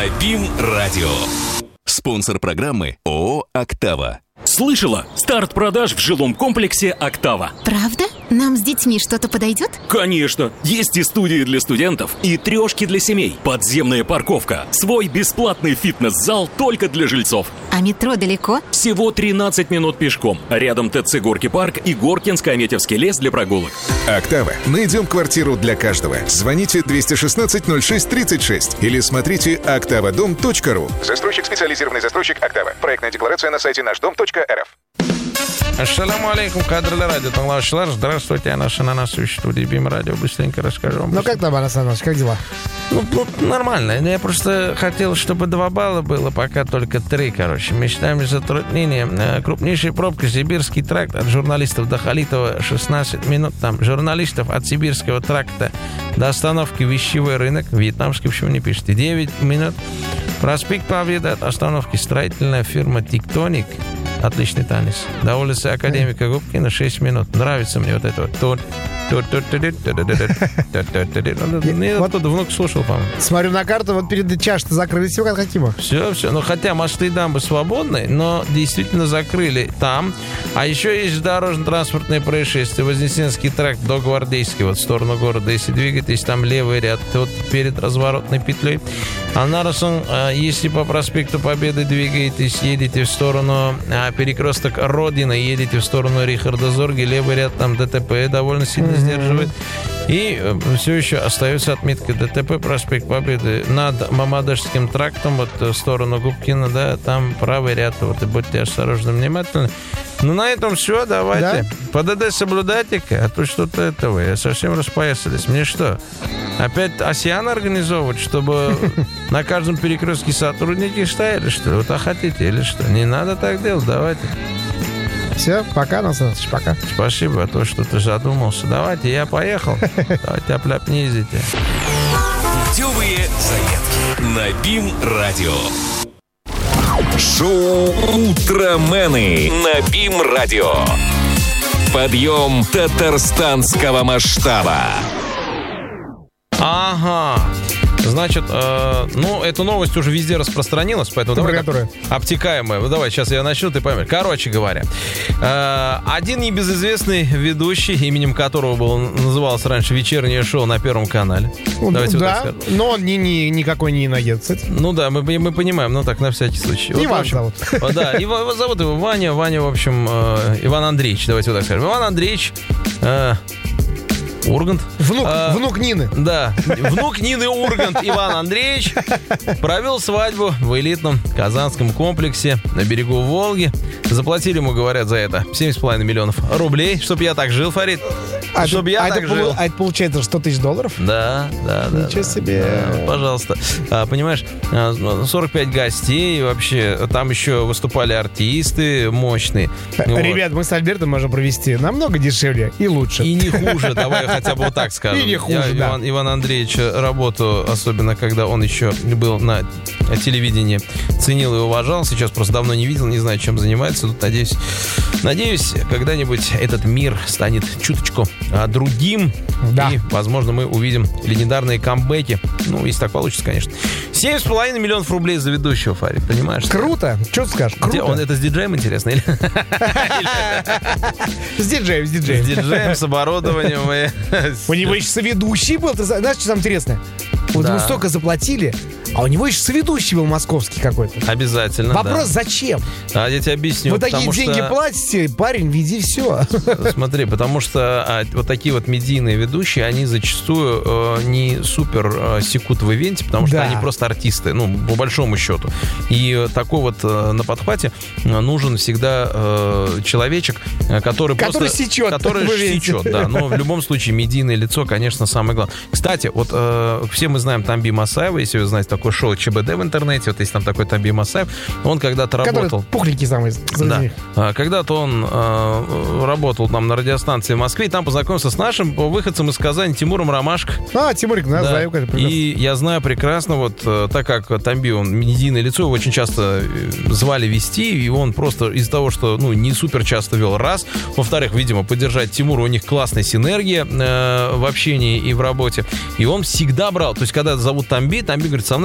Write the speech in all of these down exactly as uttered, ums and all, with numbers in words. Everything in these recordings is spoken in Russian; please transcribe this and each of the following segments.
на БИМ-радио. Спонсор программы ООО «Октава». Слышала? Старт продаж в жилом комплексе «Октава». Правда? Нам с детьми что-то подойдет? Конечно! Есть и студии для студентов, и трешки для семей, подземная парковка, свой бесплатный фитнес-зал только для жильцов. А метро далеко? Всего тринадцать минут пешком. Рядом ТЦ «Горки парк» и Горкинско-Аметьевский лес для прогулок. «Октава». Найдем квартиру для каждого. Звоните двести шестнадцать ноль шесть тридцать шесть или смотрите октава дом точка ру. Застройщик, специализированный застройщик «Октава». Проектная декларация на сайте наш дом точка эр эф. Ассаламу алейкум, кадры радио тыңлаушылар. Здравствуйте, я наш ананасовый студии БИМ-радио. Быстренько расскажу вам. Ну как там, Анас Анасович, как дела? Ну, ну, нормально. Я просто хотел, чтобы два балла было, пока только три, короче. Местами затруднения. Крупнейшая пробка — Сибирский тракт от журналистов до Халитова шестнадцать минут. Там журналистов от Сибирского тракта до остановки Вещевой рынок. Вьетнамский почему не пишете? девять минут. Проспект Победы от остановки строительная фирма «Тектоник». Отличный танец. До улицы Академика Губкина шесть минут. Нравится мне вот это вот. Я оттуда внук слушал, по-моему. Смотрю на карту, вот перед чашей закрыли все как Хакимов. Все, все. Ну, хотя мосты и дамбы свободны, но действительно закрыли там. А еще есть дорожно-транспортные происшествия. Вознесенский тракт до Гвардейский, вот в сторону города. Если двигаетесь, там левый ряд, вот перед разворотной петлей. А Нарасон, если по проспекту Победы двигаетесь, едете в сторону перекресток Родина, едете в сторону Рихарда Зорги, левый ряд, там ДТП довольно сильно сдерживает. И все еще остается отметка ДТП, проспект Победы над Мамадышским трактом, вот в сторону Губкина, да, там правый ряд, вот, и будьте осторожны, внимательны. Ну, на этом все, давайте. Да? ПДД соблюдайте-ка, а то что-то этого, я совсем распоясались. Мне что, опять Асиан организовывать, чтобы на каждом перекрестке сотрудники стояли, что ли? Вот а хотите или что? Не надо так делать, давайте. Все, пока, Анас Анасович, пока. Спасибо, а то, что ты задумался. Давайте, я поехал. Давайте, опляп не ездите. Путевые заметки на БИМ-радио. Шоу «Утромены» на БИМ-радио. Подъем татарстанского масштаба. Ага. Значит, э, ну, эта новость уже везде распространилась, поэтому давай которая? обтекаемая. Ну, давай, сейчас я начну, ты поймешь. Короче говоря, э, один небезызвестный ведущий, именем которого было, называлось раньше «Вечернее шоу» на Первом канале. Ну, Давайте да, вот но он не, не, никакой не иноед, кстати. Ну да, мы, мы понимаем, но так, на всякий случай. Иван вот, зовут. Да, его, зовут его Ваня. Ваня, в общем, э, Иван Андреевич, давайте вот так скажем. Иван Андреевич... Э, Ургант. Внук, а, внук Нины. Да, внук Нины Ургант Иван Андреевич провел свадьбу в элитном казанском комплексе на берегу Волги. Заплатили ему, говорят, за это семь с половиной миллионов рублей, чтобы я так жил, Фарид. А чтобы это, я а так это, жил. А это получается сто тысяч долларов? Да, да, да. Ничего да, себе. Да, пожалуйста. А, понимаешь, сорок пять гостей, вообще, там еще выступали артисты мощные. Ребят, вот. Мы с Альбертом можем провести намного дешевле и лучше. И не хуже, давай хотя бы вот так скажем. И не хуже, Я, да. Иван, Иван Андреевич работу, особенно когда он еще был на телевидении, ценил и уважал. Сейчас просто давно не видел, не знаю, чем занимается. Тут, надеюсь, надеюсь, когда-нибудь этот мир станет чуточку а, другим. Да. И, возможно, мы увидим легендарные камбэки. Ну, если так получится, конечно. семь с половиной миллионов рублей за ведущего, Фарид, понимаешь? Круто. Что ты скажешь? Круто. Где он, это с диджеем, интересно? Или... С диджеем, с диджеем. С диджеем, с оборудованием. У него еще соведущий был. Ты знаешь, что самое интересное? Вот Да. ему столько заплатили, а у него еще соведущий был московский какой-то. Обязательно, Вопрос, да. зачем? А я тебе объясню. Вы такие деньги что... платите, парень, веди все. Смотри, потому что а, вот такие вот медийные ведущие, они зачастую э, не супер э, секут в ивенте, потому что Да. они просто артисты, ну, по большому счету. И э, такой вот э, на подхвате э, нужен всегда э, человечек, э, который, Который просто... сечет Который в ивенте. сечет, да. Но в любом случае медийное лицо, конечно, самое главное. Кстати, вот э, все мы знаем Тамби Масаева, если вы знаете такое шоу ЧБД в интернете, вот есть там такой Тамби Масаев, он когда-то работал... Который пухленький самый. Да. А, когда-то он э, работал там на радиостанции в Москве, и там познакомился с нашим выходцем из Казани Тимуром Ромашко. А, Тимурик, да, Да. знаю, конечно, прекрасно. И я знаю прекрасно, вот э, так как Тамби, он медийное лицо, его очень часто э, звали вести, и он просто из-за того, что ну, не супер часто вел, раз. Во-вторых, видимо, поддержать Тимура, у них классная синергия э, в общении и в работе. И он всегда брал, то есть когда зовут Тамби, Тамби говорит, со мной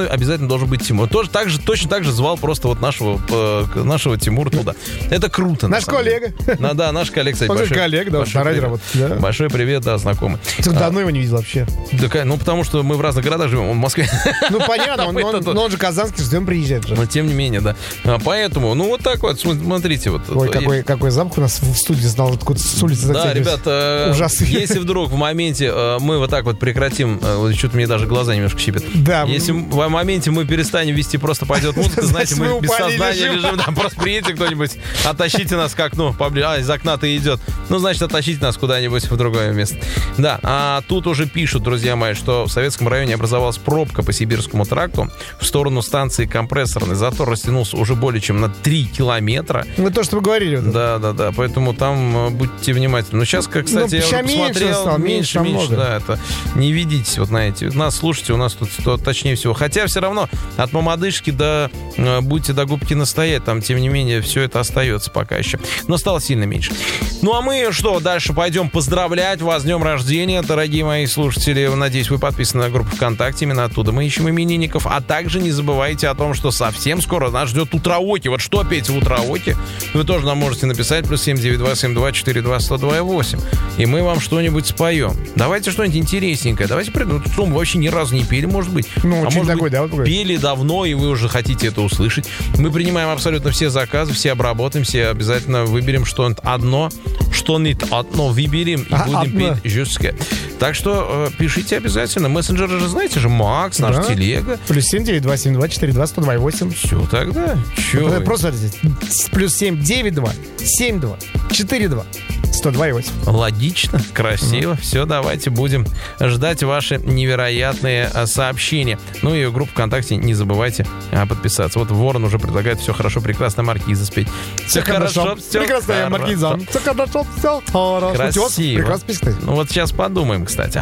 обязательно должен быть Тимур. Тоже так же, точно так же звал просто вот нашего, э, нашего Тимура туда. Это круто. Наш коллега. Ну, да, наш коллега, кстати, Он большой, коллега, да, большой, на радио привет. работает, да. Большой привет, да, знакомый. Ты давно его не видел вообще. Да, ну, потому что мы в разных городах живем, он в Москве. Ну, понятно, он, он, но он же казанский, что он приезжает же. Но тем не менее, да. А, поэтому, ну, вот так вот, смотрите. Вот, Ой, какой, какой запах у нас в студии стал, откуда с улицы да, ребята, ужасный. Если вдруг в моменте э, мы вот так вот прекратим, э, что-то мне даже глаза немножко щипят. Да. Если в моменте мы перестанем вести, просто пойдет музыка, знаете, мы без сознания лежим, да, просто приедете кто-нибудь, оттащите нас к окну, поближе, а, из окна-то идет. Ну, значит, оттащите нас куда-нибудь в другое место. Да, а тут уже пишут, друзья мои, что в Советском районе образовалась пробка по Сибирскому тракту в сторону станции Компрессорной. Затор растянулся уже более чем на три километра. Ну, то, что вы говорили. Вот. Да, да, да, поэтому там будьте внимательны. Но сейчас, как, кстати, ну, я уже посмотрел, стало, меньше, меньше, меньше да, это не видите, вот знаете, нас слушайте, у нас тут то, точнее всего. Хотя все равно от Мамадышки до, будьте до Губкина стоять, там, тем не менее, все это остается пока еще. Но стало сильно меньше. Ну, а мы что, дальше пойдем поздравлять вас с днем рождения, дорогие мои слушатели. Надеюсь, вы подписаны на группу ВКонтакте, именно оттуда мы ищем именинников. А также не забывайте о том, что совсем скоро нас ждет утраоки. Вот что петь в утраоке, вы тоже нам можете написать, плюс семь девять два семь два четыре два сто два восемь. И мы вам что-нибудь споем. Давайте что-нибудь интересненькое. Давайте придумаем, что мы вообще ни разу не пели, может быть. Ну, а может такой, быть, да, пели давно, и вы уже хотите это услышать. Мы принимаем абсолютно все заказы, все обработаем, все обязательно выберем что-нибудь одно, что-нибудь одно выберем и а, будем одно. петь жестко. Так что э, пишите обязательно. Мессенджеры же знаете же, Макс, наш да. телега. Плюс семь девять два семь два четыре два сто два восемь. Все тогда. Че вот просто смотрите. Плюс семь девять два семь два четыре два сто два восемь. Логично, красиво. Mm. Все, давайте будем ждать ваши невероятные а, сообщения. Ну и группу ВКонтакте не забывайте а, подписаться. Вот Ворон уже предлагает все хорошо, прекрасно Маркиза спеть. Все, все хорошо, хорошо, все прекрасная хорошо. Маркиза. Все хорошо, все хорошо. Красиво. Прекрасно песня. Ну вот сейчас подумаем, кстати.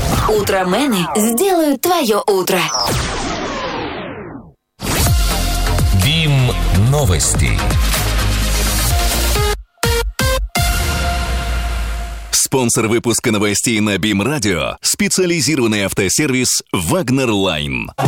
Утромены сделают твое утро. БИМ новости. Спонсор выпуска новостей на БИМ Радио — специализированный автосервис «Вагнер Лайн».